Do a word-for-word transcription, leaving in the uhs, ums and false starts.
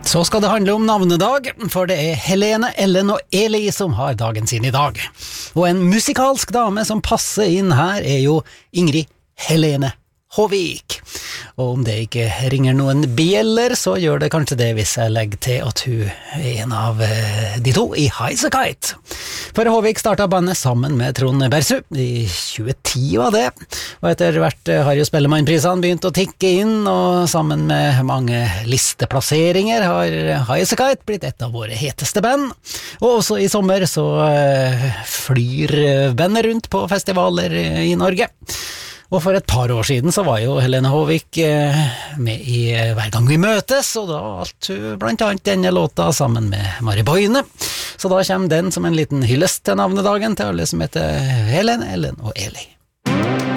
Så skal det handle om navnedag, for det er Helene, Ellen og Eli som har dagen sin i dag. Og en musikalsk dame som passer inn her er jo Ingrid Helene Håvik. Og om det ikke ringer noen bjeller, så gjør det kanskje det hvis jeg legger til at hun er en av de to i Highasakite. For Håvik startet bandet sammen med Trond Bersu i tjueti var det, og etter hvert har jo Spellemannprisene begynt å tikke inn, og sammen med mange listeplasseringer har Highasakite blitt et av våre heteste band. Og også i sommer så flyr bandet rundt på festivaler i Norge. Og for et par år siden så var jo Helene Håvik med i Hver gang vi møtes, og da valgte hun blant annet denne låta sammen med Mari Boine. Så da kommer den som en liten hyllest til navnedagen til alle som heter Helene, Ellen og Eli.